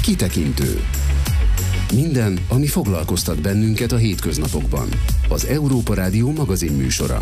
Kitekintő. Minden, ami foglalkoztat bennünket a hétköznapokban. Az Európa Rádió magazinműsora.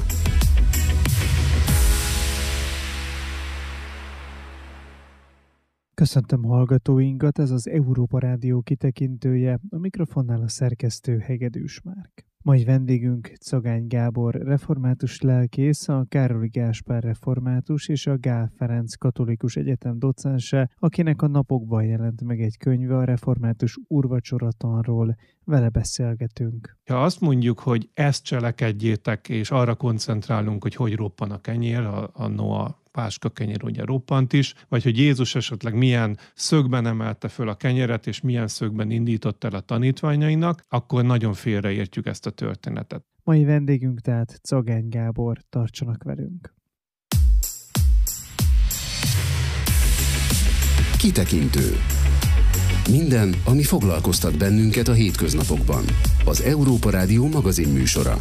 Köszöntöm hallgatóinkat, ez az Európa Rádió kitekintője, a mikrofonnál a szerkesztő Hegedűs Márk. Mai vendégünk Czagány Gábor református lelkész, a Károly Gáspár református és a Gál Ferenc Katolikus Egyetem docense, akinek a napokban jelent meg egy könyve a református úrvacsoratanról. Vele beszélgetünk. Ha azt mondjuk, hogy ezt cselekedjétek, és arra koncentrálunk, hogy roppan a kenyér, a Noa páska kenyér ugye roppant is, vagy hogy Jézus esetleg milyen szögben emelte föl a kenyeret, és milyen szögben indított el a tanítványainak, akkor nagyon félreértjük ezt a történetet. Mai vendégünk tehát Czagány Gábor, tartsanak velünk. Kitekintő. Minden, ami foglalkoztat bennünket a hétköznapokban. Az Európa Rádió magazinműsora.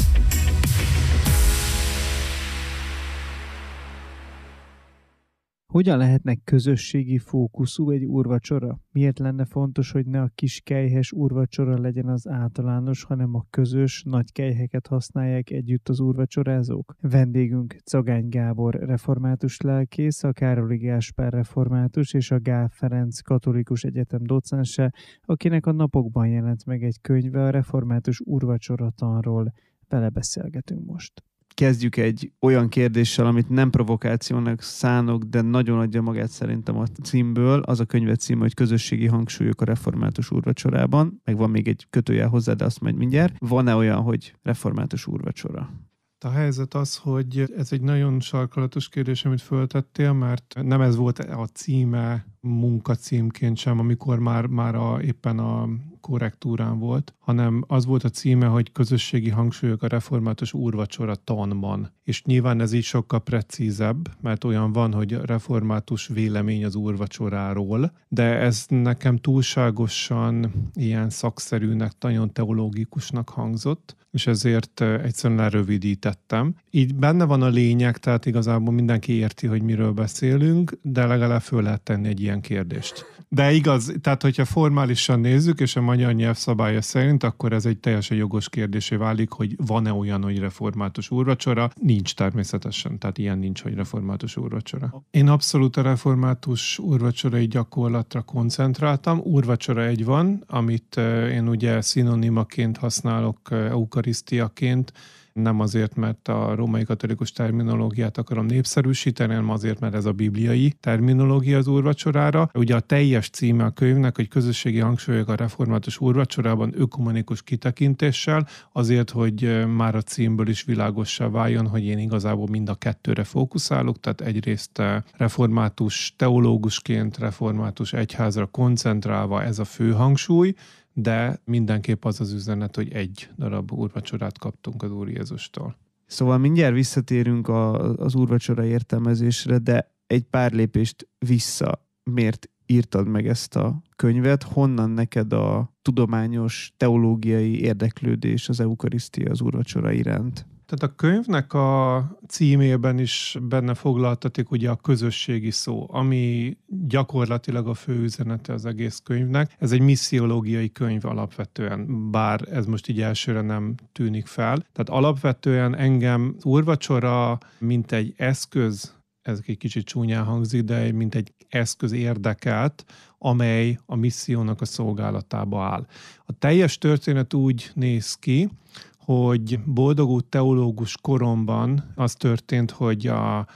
Hogyan lehetne közösségi fókuszú egy úrvacsora? Miért lenne fontos, hogy ne a kis kelyhes úrvacsora legyen az általános, hanem a közös, nagy kelyheket használják együtt az úrvacsorázók? Vendégünk Czagány Gábor református lelkész, a Károly Gáspár református és a Gál Ferenc Katolikus Egyetem docense, akinek a napokban jelent meg egy könyve a református úrvacsoratanról. Vele beszélgetünk most. Kezdjük egy olyan kérdéssel, amit nem provokációnak szánok, de nagyon adja magát szerintem a címből. Az a könyvet címe, hogy Közösségi hangsúlyok a református úrvacsorában. Meg van még egy kötőjel hozzá, de azt majd mindjárt. Van-e olyan, hogy református úrvacsora? A helyzet az, hogy ez egy nagyon sarkalatos kérdés, amit föltettél, mert nem ez volt a címe munkacímként sem, amikor már éppen a korrektúrán volt, hanem az volt a címe, hogy Közösségi hangsúlyok a református úrvacsora tanban. És nyilván ez így sokkal precízebb, mert olyan van, hogy református vélemény az úrvacsoráról, de ez nekem túlságosan ilyen szakszerűnek, nagyon teológikusnak hangzott, és ezért egyszerűen lerövidítettem. Így benne van a lényeg, tehát igazából mindenki érti, hogy miről beszélünk, de legalább föl lehet tenni egy ilyen kérdést. De igaz, tehát hogyha formálisan nézzük, és a magyar nyelv szabálya szerint, akkor ez egy teljesen jogos kérdésé válik, hogy van-e olyan, hogy református úrvacsora? Nincs természetesen, tehát ilyen nincs, hogy református úrvacsora. Én abszolút a református úrvacsorai gyakorlatra koncentráltam. Úrvacsora egy van, amit én ugye szinonimaként használok, eukarisztiaként, nem azért, mert a római katolikus terminológiát akarom népszerűsíteni, hanem azért, mert ez a bibliai terminológia az úrvacsorára. Ugye a teljes címe a könyvnek, hogy Közösségi hangsúlyok a református úrvacsorában ökumenikus kitekintéssel, azért, hogy már a címből is világossá váljon, hogy én igazából mind a kettőre fókuszálok, tehát egyrészt református teológusként, református egyházra koncentrálva ez a fő hangsúly, de mindenképp az az üzenet, hogy egy darab úrvacsorát kaptunk az Úr Jézustól. Szóval mindjárt visszatérünk az úrvacsora értelmezésre, de egy pár lépést vissza. Miért írtad meg ezt a könyvet? Honnan neked a tudományos, teológiai érdeklődés az eukarisztia, az úrvacsora iránt? Tehát a könyvnek a címében is benne foglaltatik ugye a közösségi szó, ami gyakorlatilag a fő üzenete az egész könyvnek. Ez egy missziológiai könyv alapvetően, bár ez most így elsőre nem tűnik fel. Tehát alapvetően engem úrvacsora, mint egy eszköz, ez egy kicsit csúnyán hangzik, de mint egy eszköz érdekelt, amely a missziónak a szolgálatába áll. A teljes történet úgy néz ki, hogy boldogult teológus koromban az történt, hogy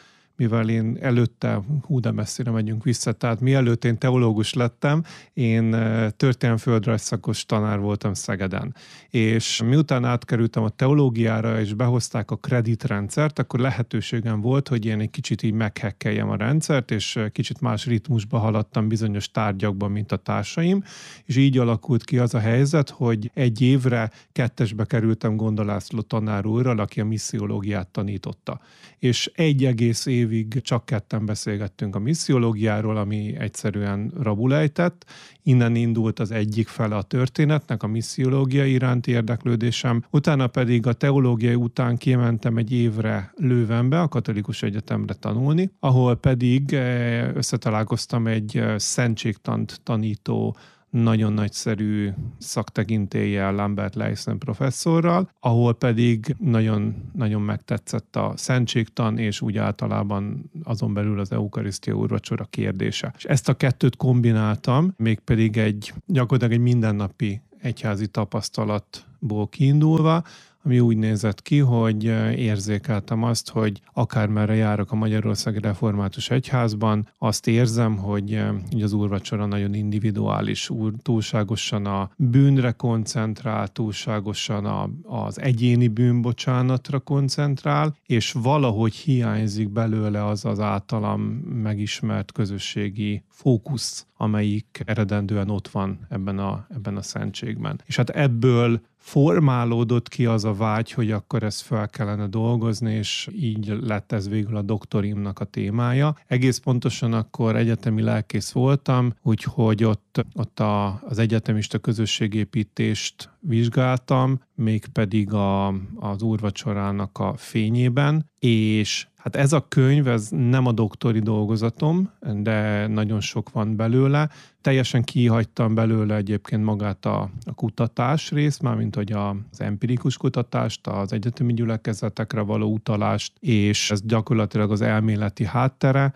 mivel én előtte, de messzire megyünk vissza, tehát mielőtt én teológus lettem, én történelmi-földrajz szakos tanár voltam Szegeden. És miután átkerültem a teológiára, és behozták a kreditrendszert, akkor lehetőségem volt, hogy én egy kicsit így meghekkeljem a rendszert, és kicsit más ritmusba haladtam bizonyos tárgyakban, mint a társaim, és így alakult ki az a helyzet, hogy egy évre kettesbe kerültem Gonda László tanár úrral, aki a missziológiát tanította. És egy egész év évig csak ketten beszélgettünk a missziológiáról, ami egyszerűen rabulejtett. Innen indult az egyik fele a történetnek, a missziológia iránti érdeklődésem. Utána pedig a teológiai után kimentem egy évre Leuvenbe, a Katolikus Egyetemre tanulni, ahol pedig összetalálkoztam egy szentségtant tanító, nagyon nagyszerű szaktekintéllyel, Lambert Leisen professzorral, ahol pedig nagyon, nagyon megtetszett a szentségtan, és úgy általában azon belül az eukarisztia úrvacsora kérdése. És ezt a kettőt kombináltam, mégpedig gyakorlatilag egy mindennapi egyházi tapasztalatból kiindulva, ami úgy nézett ki, hogy érzékeltem azt, hogy akármerre járok a Magyarországi Református Egyházban, azt érzem, hogy az úrvacsora nagyon individuális, túlságosan a bűnre koncentrál, túlságosan az egyéni bűnbocsánatra koncentrál, és valahogy hiányzik belőle az általam megismert közösségi fókusz, amelyik eredendően ott van ebben a szentségben. És hát ebből formálódott ki az a vágy, hogy akkor ezt fel kellene dolgozni, és így lett ez végül a doktorimnak a témája. Egész pontosan akkor egyetemi lelkész voltam, úgyhogy ott az egyetemista közösségépítést vizsgáltam, mégpedig az úrvacsorának a fényében, és hát ez a könyv, ez nem a doktori dolgozatom, de nagyon sok van belőle. Teljesen kihagytam belőle egyébként magát a kutatás részt, mármint hogy az empirikus kutatást, az egyetemi gyülekezetekre való utalást, és ez gyakorlatilag az elméleti háttere,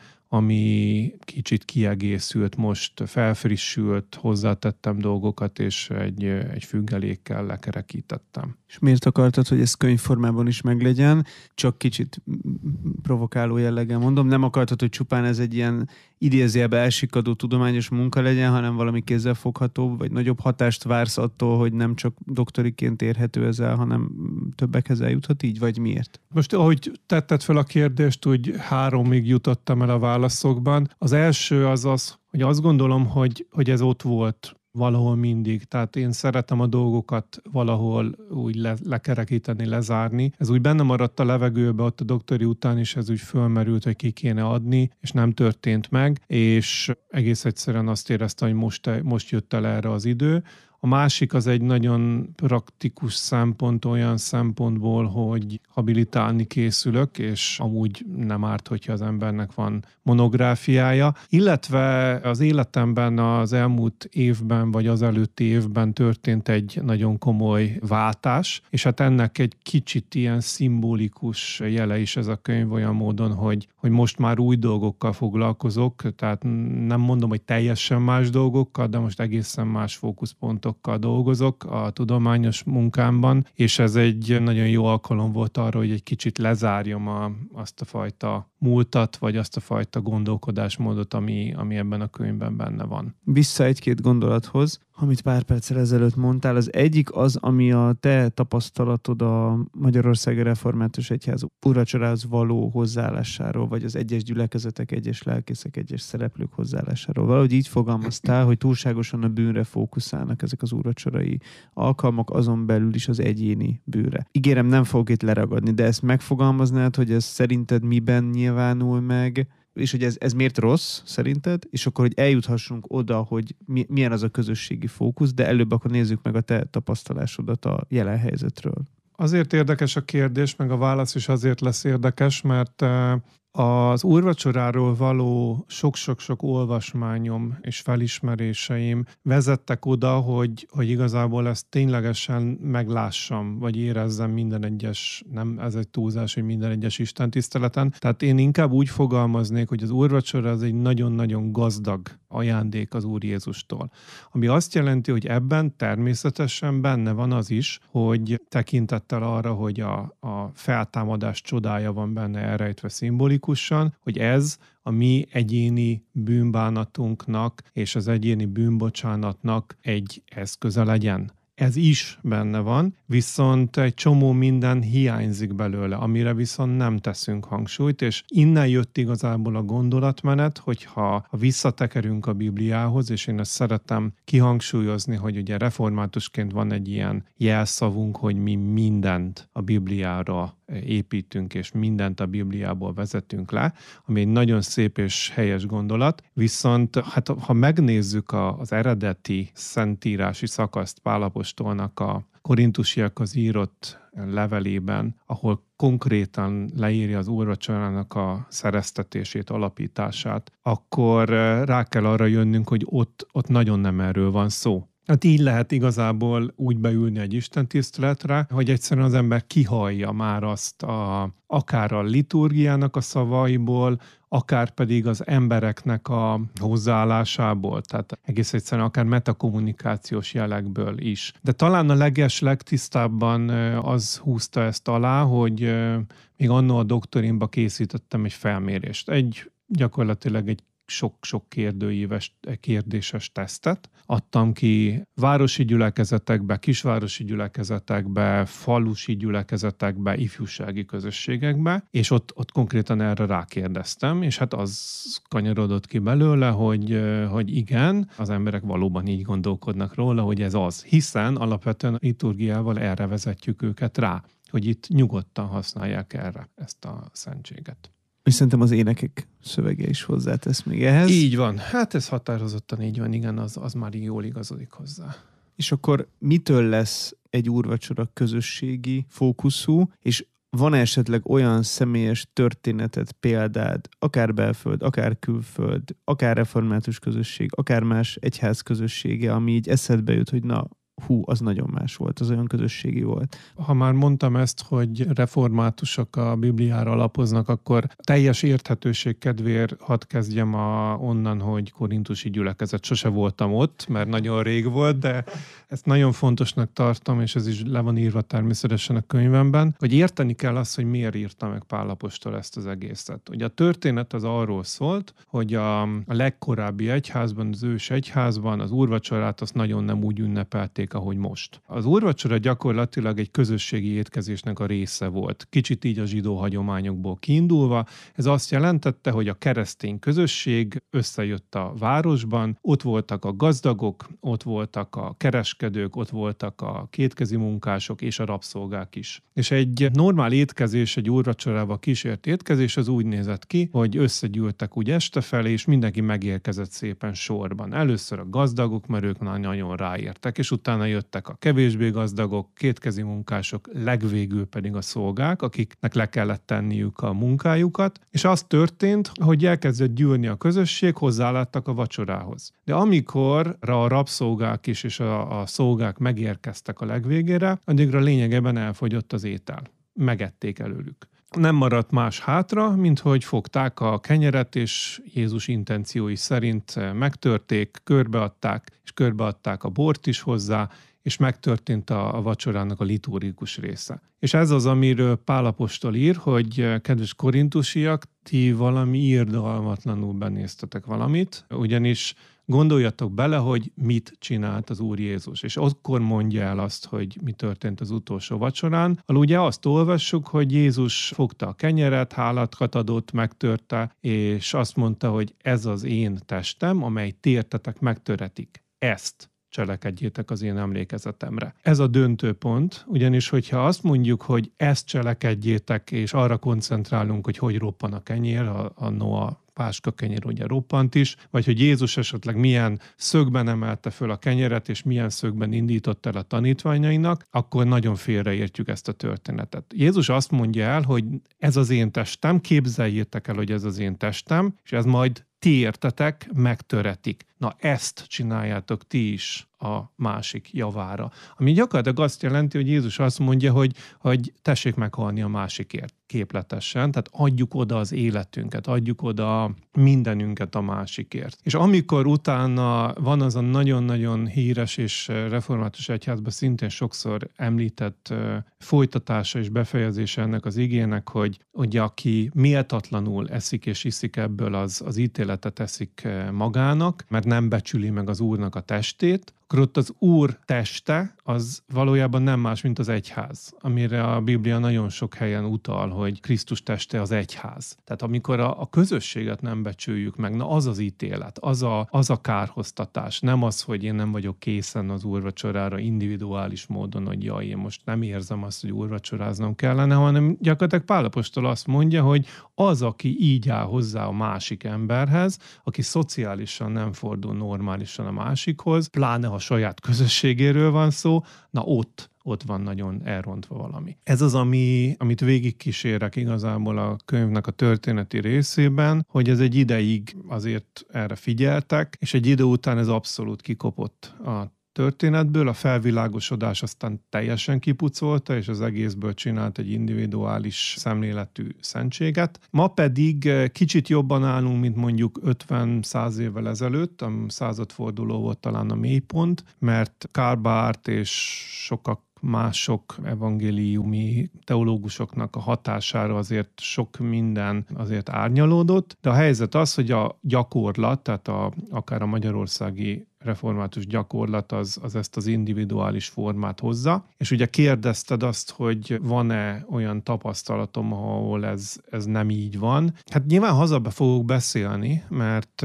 ami kicsit kiegészült, most felfrissült, hozzátettem dolgokat, és egy függelékkel lekerekítettem. És miért akartad, hogy ez könyvformában is meglegyen? Csak kicsit provokáló jelleggel mondom, nem akartad, hogy csupán ez egy ilyen idézőjelbe elsikadó tudományos munka legyen, hanem valami kézzelfogható, vagy nagyobb hatást vársz attól, hogy nem csak doktoriként érhető ezzel, hanem többekhez eljuthat így, vagy miért? Most, ahogy tetted fel a kérdést, úgy 3-ig jutottam el a válaszokban. Az első az, hogy azt gondolom, hogy ez ott volt valahol mindig. Tehát én szeretem a dolgokat valahol úgy lekerekíteni, lezárni. Ez úgy benne maradt a levegőbe, ott a doktori után is ez úgy fölmerült, hogy ki kéne adni, és nem történt meg, és egész egyszerűen azt éreztem, hogy most jött el erre az idő. A másik az egy nagyon praktikus szempont olyan szempontból, hogy habilitálni készülök, és amúgy nem árt, hogyha az embernek van monográfiája. Illetve az életemben az elmúlt évben, vagy az előtti évben történt egy nagyon komoly váltás, és hát ennek egy kicsit ilyen szimbolikus jele is ez a könyv olyan módon, hogy most már új dolgokkal foglalkozok, tehát nem mondom, hogy teljesen más dolgokkal, de most egészen más fókuszpontokkal dolgozok a tudományos munkámban, és ez egy nagyon jó alkalom volt arra, hogy egy kicsit lezárjam azt a fajta múltat, vagy azt a fajta gondolkodásmódot, ami ebben a könyvben benne van. Vissza egy-két gondolathoz, amit pár perccel ezelőtt mondtál. Az egyik az, ami a te tapasztalatod a Magyarországi Református Egyház úrvacsorához való hozzáállásáról, vagy az egyes gyülekezetek, egyes lelkészek, egyes szereplők hozzáállásáról. Valahogy így fogalmaztál, hogy túlságosan a bűnre fókuszálnak ezek az úrvacsorai alkalmak, azon belül is az egyéni bűnre. Ígérem, nem fogok itt leragadni, de ezt megfogalmaznád, hogy ez szerinted miben nyilvánul meg, és hogy ez miért rossz szerinted, és akkor, hogy eljuthassunk oda, hogy milyen az a közösségi fókusz, de előbb akkor nézzük meg a te tapasztalásodat a jelen helyzetről. Azért érdekes a kérdés, meg a válasz is azért lesz érdekes, mert az úrvacsoráról való sok-sok-sok olvasmányom és felismeréseim vezettek oda, hogy igazából ezt ténylegesen meglássam, vagy érezzem minden egyes, nem ez egy túlzás, hogy minden egyes istentiszteleten. Tehát én inkább úgy fogalmaznék, hogy az úrvacsora az egy nagyon-nagyon gazdag ajándék az Úr Jézustól. Ami azt jelenti, hogy ebben természetesen benne van az is, hogy tekintettel arra, hogy a feltámadás csodája van benne elrejtve szimbolikusan, hogy ez a mi egyéni bűnbánatunknak és az egyéni bűnbocsánatnak egy eszköze legyen. Ez is benne van, viszont egy csomó minden hiányzik belőle, amire viszont nem teszünk hangsúlyt, és innen jött igazából a gondolatmenet, hogyha visszatekerünk a Bibliához, és én ezt szeretem kihangsúlyozni, hogy ugye reformátusként van egy ilyen jelszavunk, hogy mi mindent a Bibliára építünk, és mindent a Bibliából vezetünk le, ami egy nagyon szép és helyes gondolat, viszont hát, ha megnézzük az eredeti szentírási szakaszt Pál apostolnak a korintusiakhoz írott levelében, ahol konkrétan leírja az úrvacsorának a szereztetését, alapítását, akkor rá kell arra jönnünk, hogy ott nagyon nem erről van szó. Hát így lehet igazából úgy beülni egy istentiszteletre, hogy egyszerűen az ember kihallja már azt akár a liturgiának a szavaiból, akár pedig az embereknek a hozzáállásából, tehát egész egyszerűen akár metakommunikációs jelekből is. De talán a legtisztábban az húzta ezt alá, hogy még annó a doktorinba készítettem egy felmérést. Gyakorlatilag egy sok-sok kérdéses tesztet adtam ki városi gyülekezetekbe, kisvárosi gyülekezetekbe, falusi gyülekezetekbe, ifjúsági közösségekbe, és ott konkrétan erre rákérdeztem, és hát az kanyarodott ki belőle, hogy igen, az emberek valóban így gondolkodnak róla, hogy ez az, hiszen alapvetően a liturgiával erre vezetjük őket rá, hogy itt nyugodtan használják erre ezt a szentséget. És szerintem az énekek szövege is hozzátesz még ehhez. Így van. Hát ez határozottan így van, igen, az már jól igazodik hozzá. És akkor mitől lesz egy úrvacsora közösségi fókuszú, és van esetleg olyan személyes történeted, példád, akár belföld, akár külföld, akár református közösség, akár más egyház közössége, ami így eszedbe jut, hogy az nagyon más volt, az olyan közösségi volt. Ha már mondtam ezt, hogy reformátusok a Bibliára alapoznak, akkor teljes érthetőség kedvéért hadd kezdjem onnan, hogy korintusi gyülekezet. Sose voltam ott, mert nagyon rég volt, de ezt nagyon fontosnak tartom, és ez is le van írva természetesen a könyvemben, hogy érteni kell azt, hogy miért írta meg Pál apostol ezt az egészet. Ugye a történet az arról szólt, hogy a legkorábbi egyházban, az ős egyházban az úrvacsorát azt nagyon nem úgy ünnepelték, ahogy most. Az úrvacsora gyakorlatilag egy közösségi étkezésnek a része volt. Kicsit így a zsidó hagyományokból kiindulva. Ez azt jelentette, hogy a keresztény közösség összejött a városban, ott voltak a gazdagok, ott voltak a kereskedők, ott voltak a kétkezi munkások és a rabszolgák is. És egy normál étkezés, egy úrvacsorával kísért étkezés az úgy nézett ki, hogy összegyűltek úgy este felé, és mindenki megérkezett szépen sorban. Először a gazdagok, mert ők nagyon ráértek, és utána jöttek a kevésbé gazdagok, kétkezi munkások, legvégül pedig a szolgák, akiknek le kellett tenniük a munkájukat, és az történt, hogy elkezdett gyűlni a közösség, hozzáláttak a vacsorához. De amikor a rabszolgák is és a szolgák megérkeztek a legvégére, addigra lényegében elfogyott az étel. Megették előlük. Nem maradt más hátra, mint hogy fogták a kenyeret, és Jézus intenciói szerint megtörték, körbeadták a bort is hozzá, és megtörtént a vacsorának a liturgikus része. És ez az, amiről Pál apostol ír, hogy kedves korintusiak, ti valami irgalmatlanul benéztetek valamit, ugyanis gondoljatok bele, hogy mit csinált az Úr Jézus. És akkor mondja el azt, hogy mi történt az utolsó vacsorán. Ugye azt olvassuk, hogy Jézus fogta a kenyeret, hálakat adott, megtörte, és azt mondta, hogy ez az én testem, amely ti értetek megtöretik. Ezt cselekedjétek az én emlékezetemre. Ez a döntő pont, ugyanis hogyha azt mondjuk, hogy ezt cselekedjétek, és arra koncentrálunk, hogy roppan a kenyér, a páska kenyér ugye roppant is, vagy hogy Jézus esetleg milyen szögben emelte föl a kenyeret, és milyen szögben indított el a tanítványainak, akkor nagyon félreértjük ezt a történetet. Jézus azt mondja el, hogy ez az én testem, képzeljétek el, hogy ez az én testem, és ez majd ti értetek, megtöretik. Na ezt csináljátok ti is a másik javára. Ami gyakorlatilag azt jelenti, hogy Jézus azt mondja, hogy tessék meghalni a másikért képletesen, tehát adjuk oda az életünket, adjuk oda mindenünket a másikért. És amikor utána van az a nagyon-nagyon híres és református egyházban szintén sokszor említett folytatása és befejezése ennek az igének, hogy aki méltatlanul eszik és iszik ebből, az ítéletet eszik magának, mert nem becsüli meg az Úrnak a testét, akkor ott az Úr teste az valójában nem más, mint az egyház, amire a Biblia nagyon sok helyen utal, hogy Krisztus teste az egyház. Tehát amikor a közösséget nem becsüljük meg, na az az ítélet, az a kárhoztatás, nem az, hogy én nem vagyok készen az úrvacsorára individuális módon, hogy jaj, én most nem érzem azt, hogy úrvacsoráznom kellene, hanem gyakorlatilag Pál apostol azt mondja, hogy az, aki így áll hozzá a másik emberhez, aki szociálisan nem fordul normálisan a másikhoz, pláne ha saját közösségéről van szó, na ott van nagyon elrontva valami. Ez az, amit végigkísérek igazából a könyvnek a történeti részében, hogy ez egy ideig azért erre figyeltek, és egy idő után ez abszolút kikopott a történetből, a felvilágosodás aztán teljesen kipucolta, és az egészből csinált egy individuális szemléletű szentséget. Ma pedig kicsit jobban állunk, mint mondjuk 50-100 évvel ezelőtt, a századforduló volt talán a mélypont, mert Karl Barth és mások evangéliumi teológusoknak a hatására azért sok minden azért árnyalódott, de a helyzet az, hogy a gyakorlat, tehát akár a magyarországi református gyakorlat az ezt az individuális formát hozza, és ugye kérdezted azt, hogy van-e olyan tapasztalatom, ahol ez nem így van. Hát nyilván hazabe fogok beszélni, mert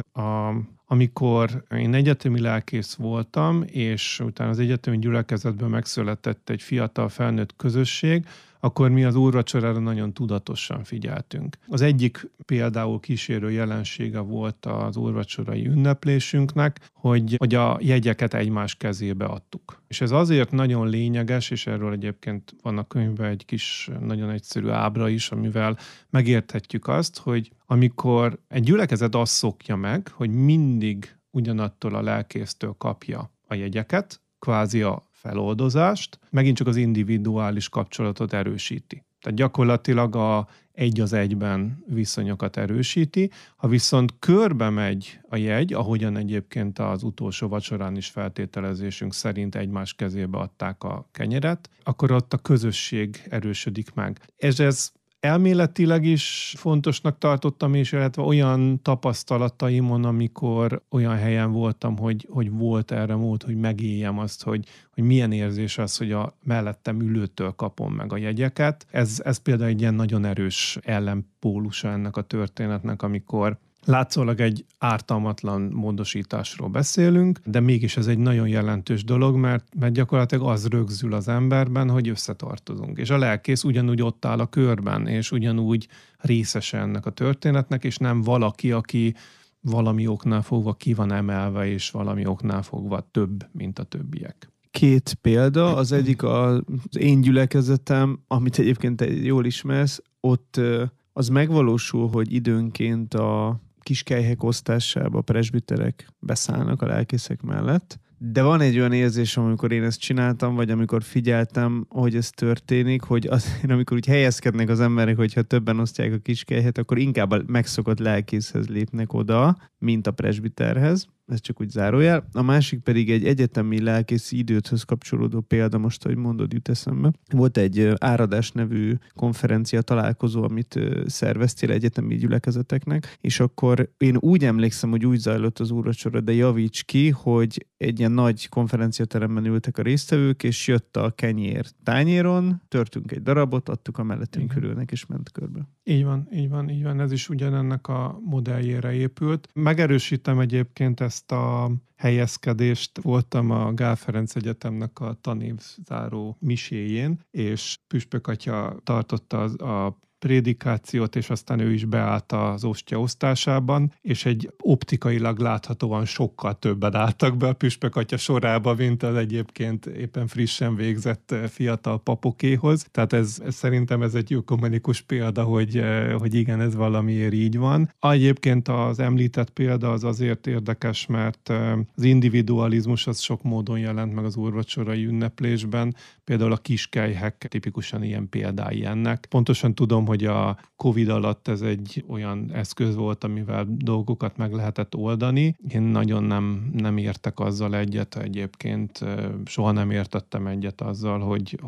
amikor én egyetemi lelkész voltam, és utána az egyetemi gyülekezetből megszületett egy fiatal felnőtt közösség, akkor mi az úrvacsorára nagyon tudatosan figyeltünk. Az egyik például kísérő jelensége volt az úrvacsorai ünneplésünknek, hogy a jegyeket egymás kezébe adtuk. És ez azért nagyon lényeges, és erről egyébként van a könyvben egy kis, nagyon egyszerű ábra is, amivel megérthetjük azt, hogy amikor egy gyülekezet azt szokja meg, hogy mindig ugyanattól a lelkésztől kapja a jegyeket, kvázi a feloldozást, megint csak az individuális kapcsolatot erősíti. Tehát gyakorlatilag a egy az egyben viszonyokat erősíti. Ha viszont körbe megy a jegy, ahogyan egyébként az utolsó vacsorán is feltételezésünk szerint egymás kezébe adták a kenyeret, akkor ott a közösség erősödik meg. Ez elméletileg is fontosnak tartottam, és illetve olyan tapasztalataimon, amikor olyan helyen voltam, hogy volt erre mód, hogy megéljem azt, hogy milyen érzés az, hogy a mellettem ülőtől kapom meg a jegyeket. Ez például egy ilyen nagyon erős ellenpólusa ennek a történetnek, amikor látszólag egy ártalmatlan módosításról beszélünk, de mégis ez egy nagyon jelentős dolog, mert gyakorlatilag az rögzül az emberben, hogy összetartozunk. És a lelkész ugyanúgy ott áll a körben, és ugyanúgy részese ennek a történetnek, és nem valaki, aki valami oknál fogva ki van emelve, és valami oknál fogva több, mint a többiek. 2 példa, az egyik az én gyülekezetem, amit egyébként te jól ismersz, ott az megvalósul, hogy időnként a kiskelyhek osztásába a presbiterek beszállnak a lelkészek mellett, de van egy olyan érzés, amikor én ezt csináltam, vagy amikor figyeltem, hogy ez történik, hogy azért, amikor úgy helyezkednek az emberek, hogyha többen osztják a kiskelyhet, akkor inkább a megszokott lelkészhez lépnek oda, mint a presbiterhez. Ez csak úgy zárójel. A másik pedig egy egyetemi lelkészi idődhöz kapcsolódó példa, most, ahogy mondod, jut eszembe. Volt egy Áradás nevű konferencia találkozó, amit szerveztél egyetemi gyülekezeteknek, és akkor én úgy emlékszem, hogy úgy zajlott az úrvacsora, de javíts ki, hogy egy ilyen nagy konferenciateremben ültek a résztvevők, és jött a kenyér tányéron, törtünk egy darabot, adtuk a mellettünk ülőnek, és ment körbe. Így van. Ez is ugyanennek a modelljére épült. Megerősítem egyébként ezt a helyezkedést. Voltam a Gál Ferenc Egyetemnek a tanévzáró miséjén, és Püspök atya tartotta a prédikációt, és aztán ő is beállt az ostya osztásában, és egy optikailag láthatóan sokkal többen álltak be a Püspök atya sorába, mint az egyébként éppen frissen végzett fiatal papokéhoz. Tehát szerintem ez egy ökumenikus példa, hogy igen, ez valamiért így van. Egyébként az említett példa az azért érdekes, mert az individualizmus az sok módon jelent meg az úrvacsorai ünneplésben, például a kiskelyhek tipikusan ilyen példái ennek. Pontosan tudom, hogy a Covid alatt ez egy olyan eszköz volt, amivel dolgokat meg lehetett oldani. Én nagyon nem értek azzal egyet egyébként, soha nem értettem egyet azzal, hogy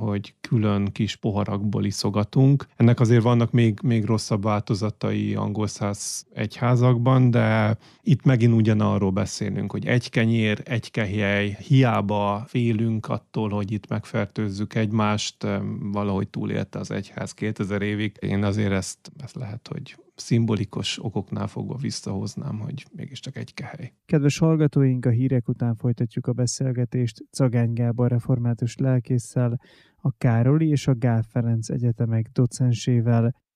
külön kis poharakból iszogatunk. Ennek azért vannak még rosszabb változatai angol száz egyházakban, de itt megint ugyanarról beszélünk, hogy egy kenyér, egy kehely, hiába félünk attól, hogy itt megfertőzzük egymást, valahogy túlélte az egyház 2000 évig. Én azért ezt lehet, hogy szimbolikus okoknál fogva visszahoznám, hogy mégiscsak egy kehely. Kedves hallgatóink, a hírek után folytatjuk a beszélgetést Zagány Gábor református lelkésszel, a Károli és a Gál Ferenc egyetemek docensével.